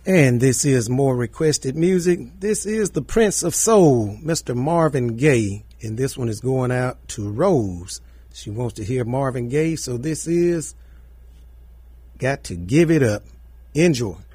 And this is more requested music. This is the Prince of Soul, Mr. Marvin Gaye. And this one is going out to Rose. She wants to hear Marvin Gaye, so this is Got to Give It Up. Enjoy.